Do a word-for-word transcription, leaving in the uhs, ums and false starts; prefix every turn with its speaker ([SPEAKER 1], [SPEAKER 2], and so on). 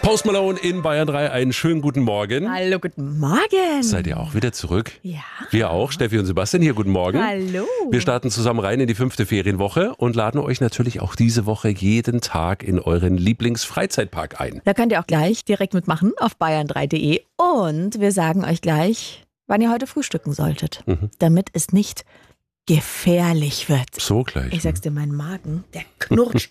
[SPEAKER 1] Post Malone in Bayern drei, einen schönen guten Morgen.
[SPEAKER 2] Hallo, guten Morgen.
[SPEAKER 1] Seid ihr auch wieder zurück?
[SPEAKER 2] Ja.
[SPEAKER 1] Wir auch, Steffi und Sebastian hier, guten Morgen.
[SPEAKER 2] Hallo.
[SPEAKER 1] Wir starten zusammen rein in die fünfte Ferienwoche und laden euch natürlich auch diese Woche jeden Tag in euren Lieblingsfreizeitpark ein.
[SPEAKER 2] Da könnt ihr auch gleich direkt mitmachen auf bayern drei punkt de und wir sagen euch gleich, wann ihr heute frühstücken solltet, mhm. damit es nicht gefährlich wird.
[SPEAKER 1] So gleich.
[SPEAKER 2] Ich sag's dir, mein Magen, der knurrt